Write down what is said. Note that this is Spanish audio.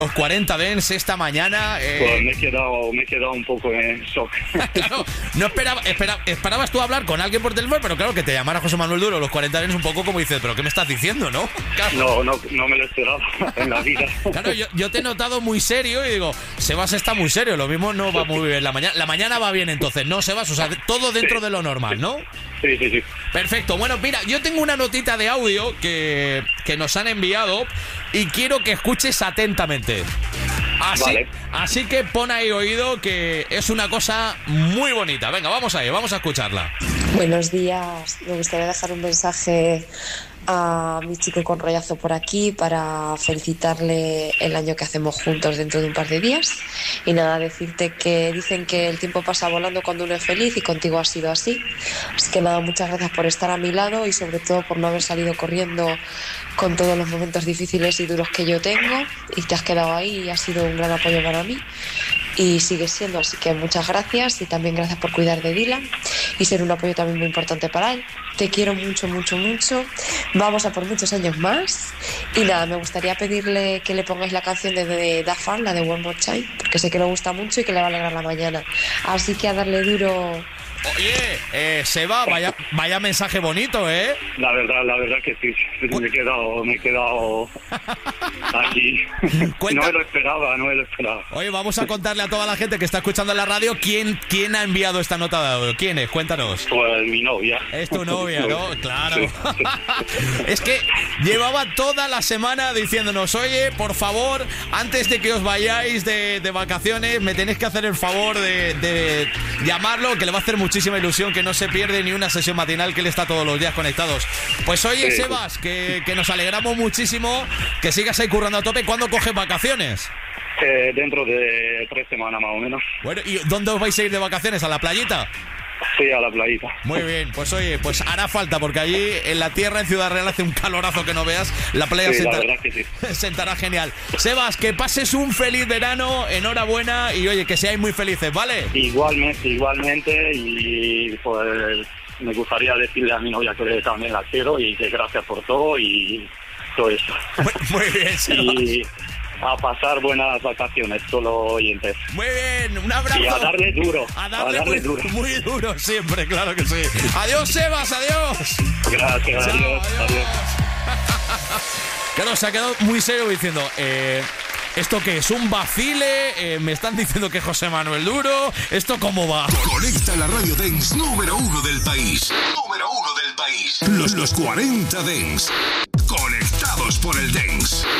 Los 40 Dens esta mañana. Pues me he quedado un poco en shock. Claro, no esperabas tú hablar con alguien por teléfono, pero claro, que te llamara José Manuel Duro, los 40 Dens, un poco como dices, ¿pero qué me estás diciendo, no? Claro. No me lo esperaba en la vida. Claro, yo te he notado muy serio y digo, Sebas está muy serio, lo mismo no va muy bien la mañana. La mañana va bien entonces, ¿no, Sebas? O sea, todo dentro de lo normal, ¿no? Sí. Perfecto. Bueno, mira, yo tengo una notita de audio que nos han enviado y quiero que escuches atentamente. Así que pon ahí oído, que es una cosa muy bonita. Venga, vamos ahí, vamos a escucharla. Buenos días. Me gustaría dejar un mensaje a mi chico con rollazo por aquí para felicitarle el año que hacemos juntos dentro de un par de días. Y nada, decirte que dicen que el tiempo pasa volando cuando uno es feliz, y contigo ha sido así. Así que nada, muchas gracias por estar a mi lado y sobre todo por no haber salido corriendo con todos los momentos difíciles y duros que yo tengo, y te has quedado ahí y has sido un gran apoyo para mí y sigues siendo, así que muchas gracias. Y también gracias por cuidar de Dylan y ser un apoyo también muy importante para él. Te quiero mucho, mucho, mucho. Vamos a por muchos años más. Y nada, me gustaría pedirle que le pongáis la canción de Daft Punk, la de One More Time, porque sé que le gusta mucho y que le va a alegrar la mañana. Así que a darle duro. Oye, Seba, vaya mensaje bonito, ¿eh? La verdad que sí. Me he quedado aquí. No me lo esperaba. Oye, vamos a contarle a toda la gente que está escuchando en la radio quién ha enviado esta nota de audio. ¿Quién es? Cuéntanos. Pues mi novia. Es tu novia, ¿no? Claro. Sí. Es que llevaba toda la semana diciéndonos, oye, por favor, antes de que os vayáis de vacaciones, me tenéis que hacer el favor de llamarlo, que le va a hacer muchísima ilusión, que no se pierde ni una sesión matinal, que él está todos los días conectados. Pues oye, Sí. Sebas, que nos alegramos muchísimo, que sigas ahí currando a tope. ¿Cuándo coges vacaciones? Dentro de 3 semanas más o menos. Bueno, ¿y dónde os vais a ir de vacaciones? ¿A la playita? Sí, a la playita. Muy bien, pues oye, pues hará falta, porque allí en la tierra, en Ciudad Real, hace un calorazo que no veas. La playa Sí, la verdad que sí. sentará genial. Sebas, que pases un feliz verano, enhorabuena, y oye, que seáis muy felices, ¿vale? Igualmente, y pues me gustaría decirle a mi novia que también la quiero y que gracias por todo y todo eso. Muy bien, Sebas. Y a pasar buenas vacaciones, solo oyentes. Muy bien, un abrazo. Y a darle duro. A darle duro. Muy duro siempre, claro que sí. Adiós, Sebas, adiós. Gracias, Chao, adiós. Claro, se ha quedado muy serio diciendo, ¿esto qué es? ¿Un vacile? Me están diciendo que José Manuel Duro. ¿Esto cómo va? Conecta la radio dance número 1 del país. Número 1 del país. Los 40 Dance. Conectados por el dance.